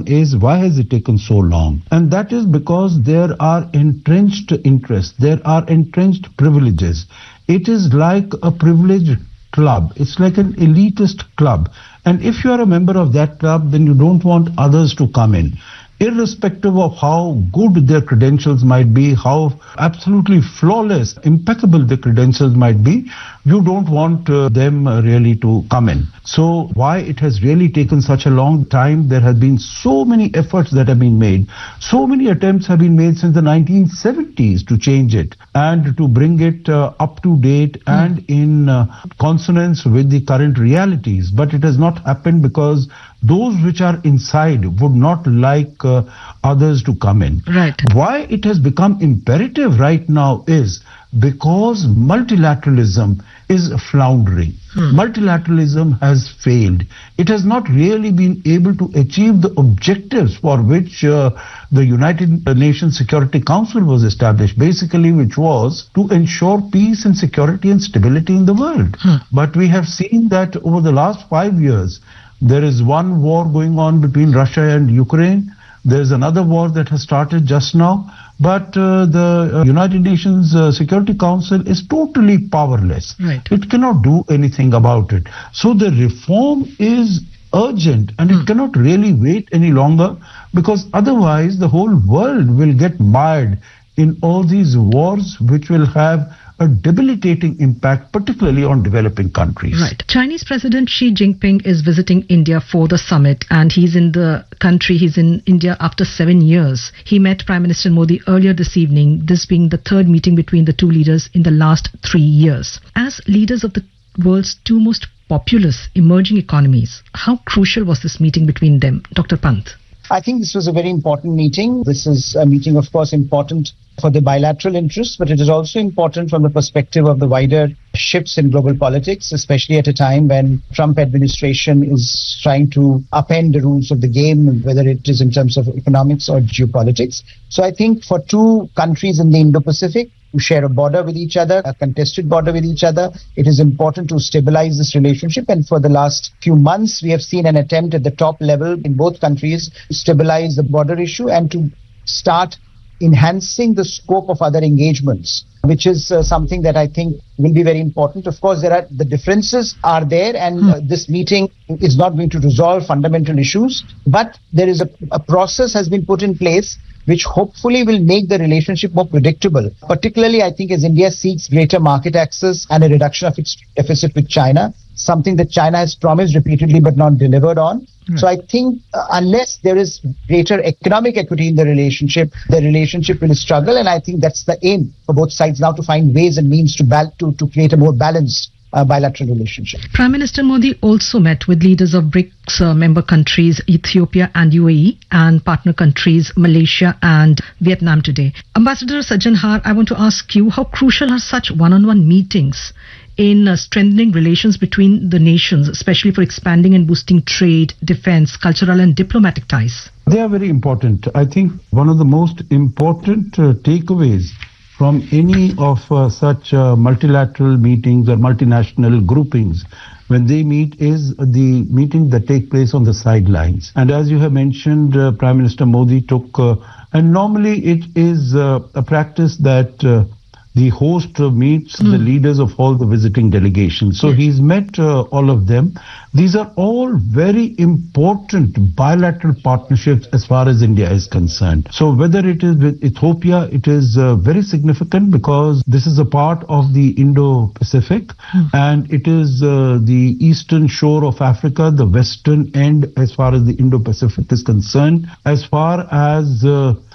one is, why has it taken so long? And that is because there are entrenched interests, there are entrenched privileges. It is like a privileged club. It's like an elitist club. And if you are a member of that club, then you don't want others to come in. Irrespective of how good their credentials might be, how absolutely flawless, impeccable the credentials might be, you don't want them really to come in. So why it has really taken such a long time? There have been so many efforts that have been made. So many attempts have been made since the 1970s to change it and to bring it up to date and in consonance with the current realities. But it has not happened because those which are inside would not like others to come in. Right. Why it has become imperative right now is because multilateralism is floundering. Multilateralism has failed. It has not really been able to achieve the objectives for which the United Nations Security Council was established, basically which was to ensure peace and security and stability in the world. But we have seen that over the last 5 years, there is one war going on between Russia and Ukraine. There is another war that has started just now. But the United Nations Security Council is totally powerless. Right. It cannot do anything about it. So the reform is urgent and it cannot really wait any longer, because otherwise the whole world will get mired in all these wars which will have a debilitating impact, particularly on developing countries. Right. Chinese President Xi Jinping is visiting India for the summit, and he's in the country. He's in India after 7 years. He met Prime Minister Modi earlier this evening, this being the third meeting between the two leaders in the last 3 years. As leaders of the world's two most populous emerging economies, how crucial was this meeting between them, Dr. Pant? I think this was a very important meeting. This is a meeting, of course, important for the bilateral interests, but it is also important from the perspective of the wider shifts in global politics, especially at a time when Trump administration is trying to upend the rules of the game, whether it is in terms of economics or geopolitics. So I think for two countries in the Indo-Pacific who share a border with each other, a contested border with each other, it is important to stabilize this relationship. And for the last few months, we have seen an attempt at the top level in both countries to stabilize the border issue and to start enhancing the scope of other engagements, which is something that I think will be very important. Of course, the differences are there, and this meeting is not going to resolve fundamental issues, but there is a process has been put in place which hopefully will make the relationship more predictable, particularly I think as India seeks greater market access and a reduction of its deficit with China, something that China has promised repeatedly but not delivered on. So I think unless there is greater economic equity in the relationship will struggle, and I think that's the aim for both sides now, to find ways and means to create a more balanced bilateral relationship. Prime Minister Modi also met with leaders of BRICS member countries Ethiopia and UAE and partner countries Malaysia and Vietnam today. Ambassador Sajjan Har, I want to ask you, how crucial are such one-on-one meetings in strengthening relations between the nations, especially for expanding and boosting trade, defense, cultural and diplomatic ties? They are very important. I think one of the most important takeaways from any of such multilateral meetings or multinational groupings when they meet is the meeting that take place on the sidelines. And as you have mentioned, Prime Minister Modi took, and normally it is a practice that the host meets the leaders of all the visiting delegations. So he's met all of them. These are all very important bilateral partnerships as far as India is concerned. So whether it is with Ethiopia, it is very significant because this is a part of the Indo-Pacific and it is the eastern shore of Africa, the western end as far as the Indo-Pacific is concerned. As far as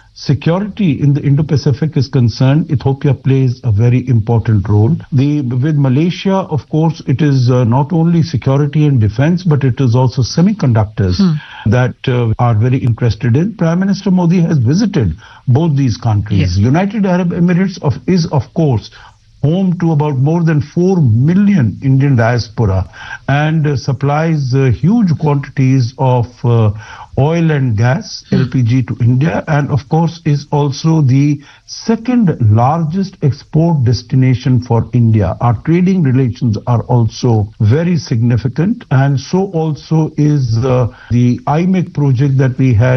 security in the Indo-Pacific is concerned, Ethiopia plays a very important role. With Malaysia, of course, it is not only security and defense, but it is also semiconductors that are very interested in. Prime Minister Modi has visited both these countries. Yes. United Arab Emirates is, of course, home to about more than 4 million Indian diaspora and supplies huge quantities of oil and gas, LPG, to India, and of course is also the second largest export destination for India. Our trading relations are also very significant, and so also is the IMEC project that we had